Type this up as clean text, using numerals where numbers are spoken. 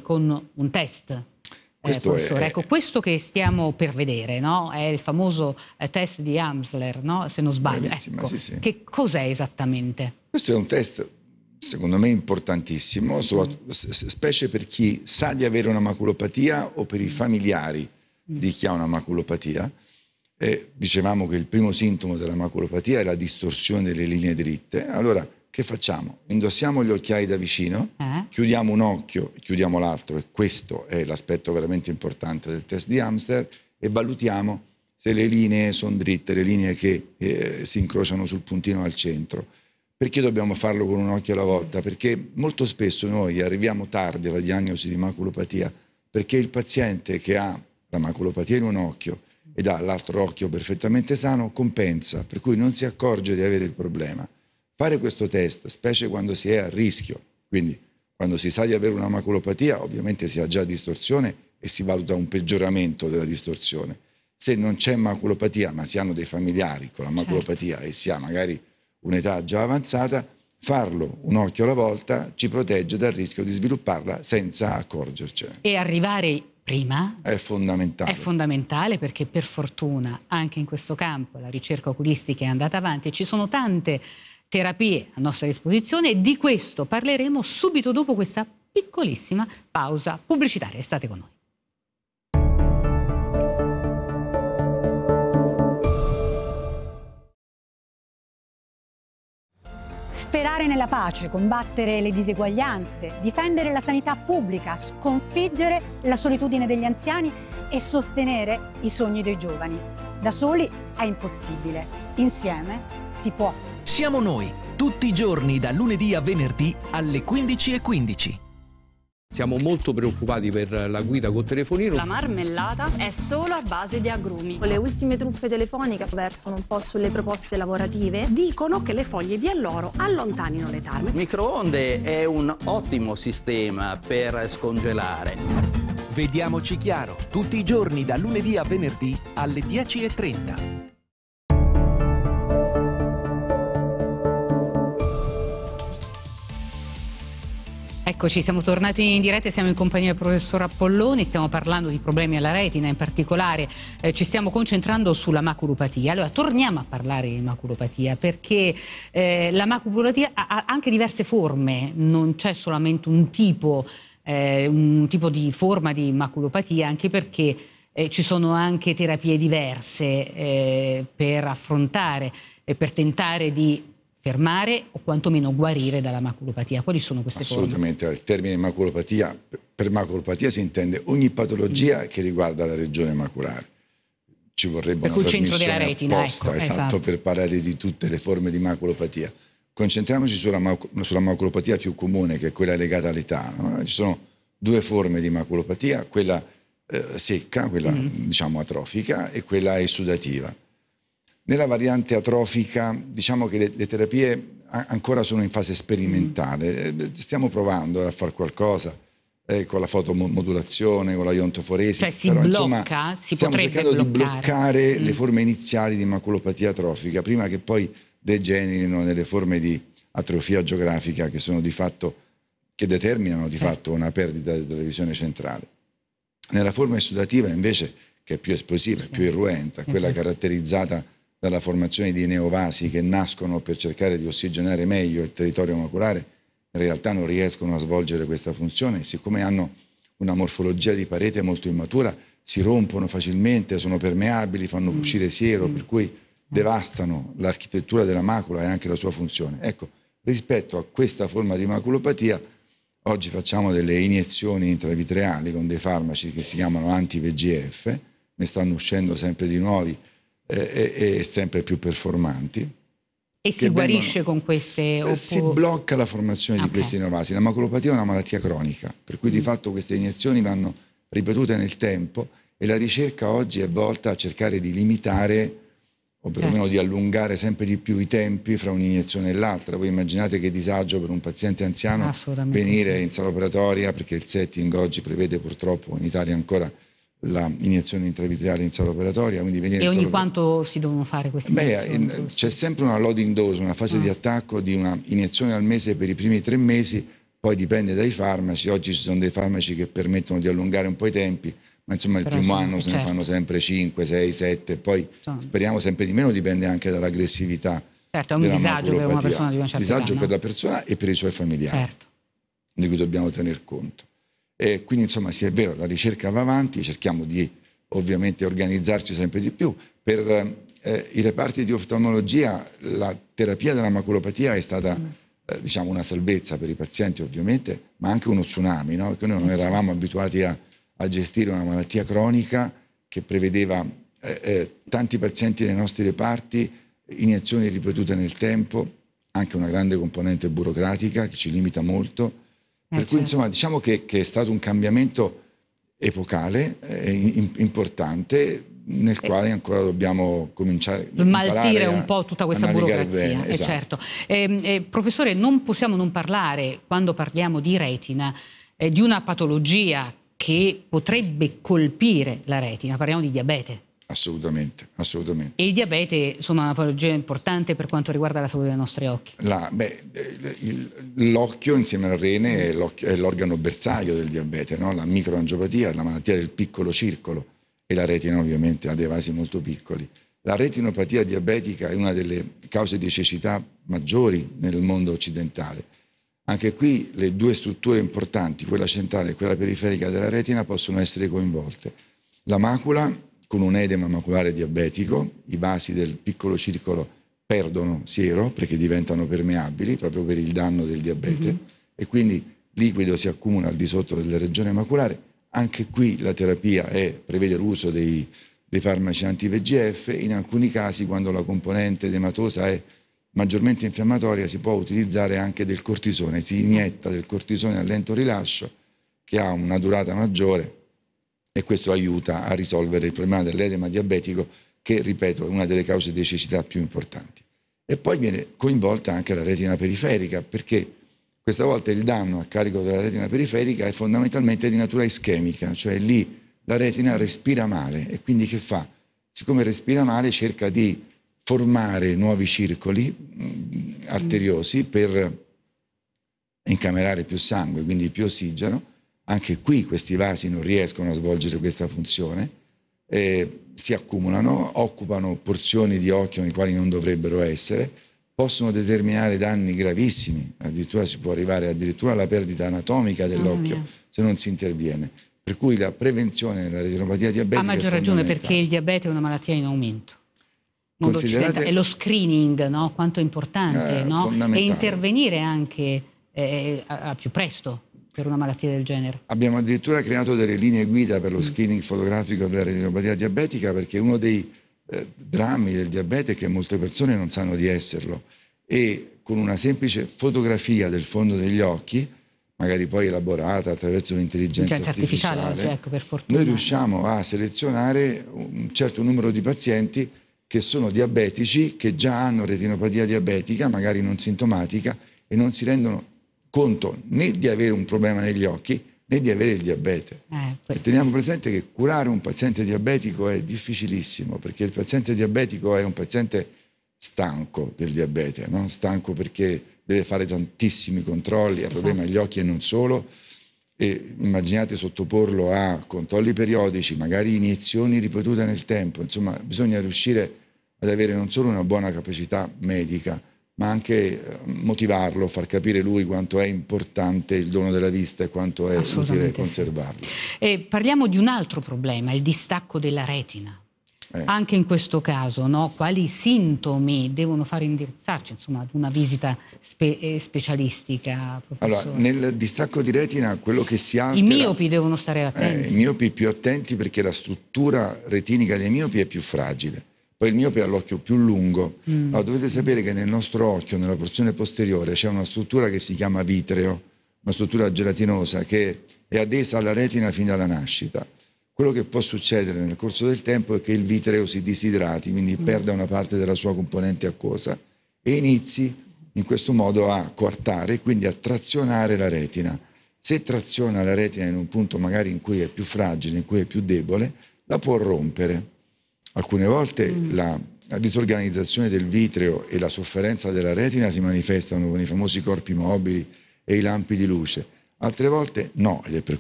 con un test. Professore, ecco, questo che stiamo per vedere, no? È il famoso test di Amsler, no? Se non sbaglio. Ecco, sì. Che cos'è esattamente? Questo è un test, secondo me, importantissimo, specie per chi sa di avere una maculopatia o per i familiari di chi ha una maculopatia. Dicevamo che il primo sintomo della maculopatia è la distorsione delle linee dritte. Allora, che facciamo? Indossiamo gli occhiali da vicino, chiudiamo un occhio, chiudiamo l'altro, e questo è l'aspetto veramente importante del test di Amsler, e valutiamo se le linee sono dritte, le linee che si incrociano sul puntino al centro. Perché dobbiamo farlo con un occhio alla volta? Perché molto spesso noi arriviamo tardi alla diagnosi di maculopatia, perché il paziente che ha la maculopatia in un occhio ed ha l'altro occhio perfettamente sano compensa, per cui non si accorge di avere il problema. Fare questo test, specie quando si è a rischio, quindi quando si sa di avere una maculopatia, ovviamente si ha già distorsione e si valuta un peggioramento della distorsione. Se non c'è maculopatia, ma si hanno dei familiari con la maculopatia e si ha magari un'età già avanzata, farlo un occhio alla volta ci protegge dal rischio di svilupparla senza accorgercene. E arrivare prima è fondamentale. È fondamentale, perché per fortuna anche in questo campo la ricerca oculistica è andata avanti e ci sono tante terapie a nostra disposizione, e di questo parleremo subito dopo questa piccolissima pausa pubblicitaria. State con noi. Sperare nella pace, combattere le diseguaglianze, difendere la sanità pubblica, sconfiggere la solitudine degli anziani e sostenere i sogni dei giovani. Da soli è impossibile, insieme si può. Siamo noi, tutti i giorni da lunedì a venerdì alle 15:15. Siamo molto preoccupati per la guida col telefonino. La marmellata è solo a base di agrumi. Le ultime truffe telefoniche avvertono un po' sulle proposte lavorative. Dicono che le foglie di alloro allontanino le tarme. Il microonde è un ottimo sistema per scongelare. Vediamoci chiaro, tutti i giorni da lunedì a venerdì alle 10:30. Eccoci, siamo tornati in diretta e siamo in compagnia del professor Appolloni, stiamo parlando di problemi alla retina, in particolare ci stiamo concentrando sulla maculopatia. Allora torniamo a parlare di maculopatia, perché la maculopatia ha anche diverse forme, non c'è solamente un tipo di forma di maculopatia, anche perché ci sono anche terapie diverse per affrontare e per tentare di fermare o quantomeno guarire dalla maculopatia. Quali sono queste forme? Assolutamente, il termine maculopatia, per maculopatia si intende ogni patologia che riguarda la regione maculare. Ci vorrebbe una trasmissione retina, apposta, esatto, per parlare di tutte le forme di maculopatia. Concentriamoci sulla maculopatia più comune, che è quella legata all'età, no? Ci sono due forme di maculopatia, quella secca, quella diciamo atrofica, e quella essudativa. Nella variante atrofica diciamo che le terapie ancora sono in fase sperimentale, stiamo provando a fare qualcosa con la fotomodulazione, con la iontoforesi. Cioè si blocca, si stiamo potrebbe cercando di bloccare. bloccare le forme iniziali di maculopatia atrofica prima che poi degenerino nelle forme di atrofia geografica che determinano di fatto una perdita della visione centrale. Nella forma essudativa invece, che è più esplosiva, più irruenta, quella caratterizzata dalla formazione di neovasi che nascono per cercare di ossigenare meglio il territorio maculare, in realtà non riescono a svolgere questa funzione, siccome hanno una morfologia di parete molto immatura, si rompono facilmente, sono permeabili, fanno uscire siero, per cui devastano l'architettura della macula e anche la sua funzione. Ecco, rispetto a questa forma di maculopatia, oggi facciamo delle iniezioni intravitreali con dei farmaci che si chiamano anti-VEGF, ne stanno uscendo sempre di nuovi e sempre più performanti. E si guarisce con queste? Si blocca la formazione di questi neovasi. La maculopatia è una malattia cronica, per cui di fatto queste iniezioni vanno ripetute nel tempo, e la ricerca oggi è volta a cercare di limitare o perlomeno di allungare sempre di più i tempi fra un'iniezione e l'altra. Voi immaginate che disagio per un paziente anziano venire in sala operatoria, perché il setting oggi prevede purtroppo in Italia ancora la iniezione intravitreale in sala operatoria. Quindi venire e ogni quanto si devono fare queste iniezioni? C'è sempre una loading dose, una fase di attacco di una iniezione al mese per i primi 3 mesi, poi dipende dai farmaci. Oggi ci sono dei farmaci che permettono di allungare un po' i tempi, ma insomma il Però primo sì, anno se ne certo. fanno sempre 5, 6, 7, poi speriamo sempre di meno, dipende anche dall'aggressività. Certo, è un della disagio per una maculopatia. persona di una certa Disagio età, per no? la persona e per i suoi familiari, Certo. di cui dobbiamo tener conto. E quindi insomma sì, è vero, la ricerca va avanti, cerchiamo di ovviamente organizzarci sempre di più. Per i reparti di oftalmologia la terapia della maculopatia è stata diciamo una salvezza per i pazienti ovviamente, ma anche uno tsunami, no? Perché noi non eravamo abituati a gestire una malattia cronica che prevedeva tanti pazienti nei nostri reparti, iniezioni ripetute nel tempo, anche una grande componente burocratica che ci limita molto, per cui insomma diciamo che è stato un cambiamento epocale, importante, nel quale ancora dobbiamo cominciare a smaltire un po' tutta questa burocrazia. Esatto. Certo. Professore, non possiamo non parlare, quando parliamo di retina, di una patologia che potrebbe colpire la retina. Parliamo di diabete. Assolutamente, assolutamente. E il diabete, insomma, è una patologia importante per quanto riguarda la salute dei nostri occhi. L'occhio insieme al rene è l'organo bersaglio del diabete, no? La microangiopatia è la malattia del piccolo circolo e la retina ovviamente ha dei vasi molto piccoli. La retinopatia diabetica è una delle cause di cecità maggiori nel mondo occidentale. Anche qui le due strutture importanti, quella centrale e quella periferica della retina, possono essere coinvolte. La macula, con un edema maculare diabetico, i vasi del piccolo circolo perdono siero perché diventano permeabili proprio per il danno del diabete e quindi liquido si accumula al di sotto della regione maculare. Anche qui la terapia prevede l'uso dei farmaci anti-VEGF. In alcuni casi, quando la componente edematosa è maggiormente infiammatoria, si può utilizzare anche del cortisone, si inietta del cortisone a lento rilascio che ha una durata maggiore e questo aiuta a risolvere il problema dell'edema diabetico che, ripeto, è una delle cause di cecità più importanti. E poi viene coinvolta anche la retina periferica, perché questa volta il danno a carico della retina periferica è fondamentalmente di natura ischemica, cioè lì la retina respira male e quindi che fa? Siccome respira male cerca di formare nuovi circoli arteriosi per incamerare più sangue, quindi più ossigeno. Anche qui questi vasi non riescono a svolgere questa funzione, si accumulano, occupano porzioni di occhio nei quali non dovrebbero essere, possono determinare danni gravissimi, addirittura si può arrivare addirittura alla perdita anatomica dell'occhio se non si interviene. Per cui la prevenzione della retinopatia diabetica ha maggior ragione perché il diabete è una malattia in aumento. E lo screening, no? Quanto è importante, no? E intervenire anche a più presto per una malattia del genere. Abbiamo addirittura creato delle linee guida per lo screening fotografico della retinopatia diabetica, perché uno dei drammi del diabete è che molte persone non sanno di esserlo e con una semplice fotografia del fondo degli occhi, magari poi elaborata attraverso l'intelligenza artificiale, ecco, per fortuna. Noi riusciamo a selezionare un certo numero di pazienti che sono diabetici, che già hanno retinopatia diabetica, magari non sintomatica, e non si rendono conto né di avere un problema negli occhi né di avere il diabete. E teniamo presente che curare un paziente diabetico è difficilissimo, perché il paziente diabetico è un paziente stanco del diabete, no? Stanco perché deve fare tantissimi controlli, ha problemi agli occhi e non solo, e immaginate sottoporlo a controlli periodici, magari iniezioni ripetute nel tempo. Insomma, bisogna riuscire ad avere non solo una buona capacità medica, ma anche motivarlo, far capire lui quanto è importante il dono della vista e quanto è utile conservarlo. E parliamo di un altro problema, il distacco della retina. Anche in questo caso, no? Quali sintomi devono fare indirizzarci, insomma, ad una visita specialistica, professore? Allora, nel distacco di retina quello che si altera... I miopi devono stare attenti. I miopi più attenti, perché la struttura retinica dei miopi è più fragile. Poi il miope ha l'occhio più lungo. Allora, dovete sapere che nel nostro occhio, nella porzione posteriore, c'è una struttura che si chiama vitreo, una struttura gelatinosa che è adesa alla retina fin dalla nascita. Quello che può succedere nel corso del tempo è che il vitreo si disidrati, quindi perda una parte della sua componente acquosa e inizi in questo modo a coartare, quindi a trazionare la retina. Se traziona la retina in un punto magari in cui è più fragile, in cui è più debole, la può rompere. Alcune volte la disorganizzazione del vitreo e la sofferenza della retina si manifestano con i famosi corpi mobili e i lampi di luce. Altre volte no, ed è per